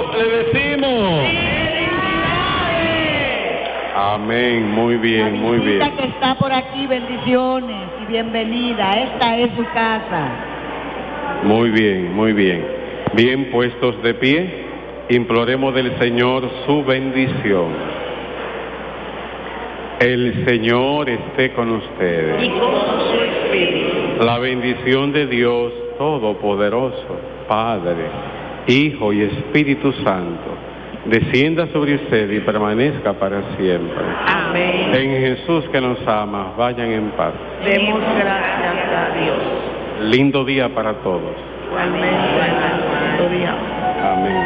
le decimos. Amén, muy bien, muy bien. La que está por aquí, bendiciones y bienvenida. Esta es su casa. Muy bien, muy bien. Bien puestos de pie, imploremos del Señor su bendición. El Señor esté con ustedes. Y con su espíritu. La bendición de Dios Todopoderoso, Padre, Hijo y Espíritu Santo, descienda sobre usted y permanezca para siempre. Amén. En Jesús que nos ama, vayan en paz. Demos gracias a Dios. Lindo día para todos. Igualmente, lindo día. Amén.